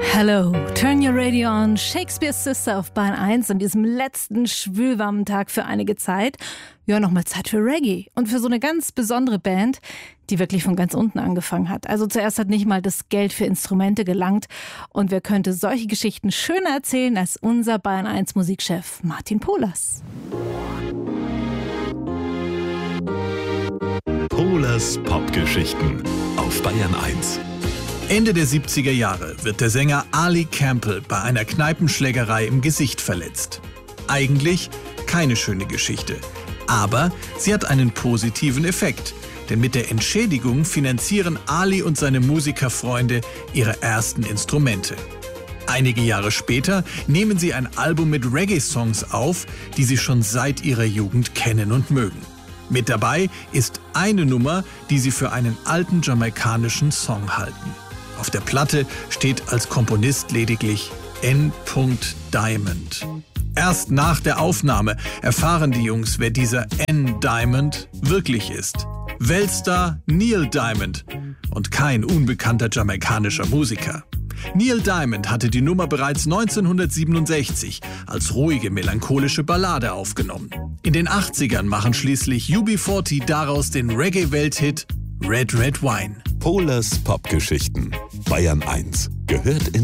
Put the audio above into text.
Hello, turn your radio on. Shakespeare's Sister auf Bayern 1 an diesem letzten schwülwarmen Tag für einige Zeit. Ja, nochmal Zeit für Reggae und für so eine ganz besondere Band, die wirklich von ganz unten angefangen hat. Also zuerst hat nicht mal das Geld für Instrumente gelangt und wer könnte solche Geschichten schöner erzählen als unser Bayern 1 Musikchef Martin Pohlers. Pohlers Popgeschichten auf Bayern 1. Ende der 70er Jahre wird der Sänger Ali Campbell bei einer Kneipenschlägerei im Gesicht verletzt. Eigentlich keine schöne Geschichte, aber sie hat einen positiven Effekt, denn mit der Entschädigung finanzieren Ali und seine Musikerfreunde ihre ersten Instrumente. Einige Jahre später nehmen sie ein Album mit Reggae-Songs auf, die sie schon seit ihrer Jugend kennen und mögen. Mit dabei ist eine Nummer, die sie für einen alten jamaikanischen Song halten. Auf der Platte steht als Komponist lediglich N. Diamond. Erst nach der Aufnahme erfahren die Jungs, wer dieser N. Diamond wirklich ist. Weltstar Neil Diamond und kein unbekannter jamaikanischer Musiker. Neil Diamond hatte die Nummer bereits 1967 als ruhige, melancholische Ballade aufgenommen. In den 80ern machen schließlich UB40 daraus den Reggae-Welthit Red Red Wine. Pohlers Popgeschichten. Bayern 1 gehört in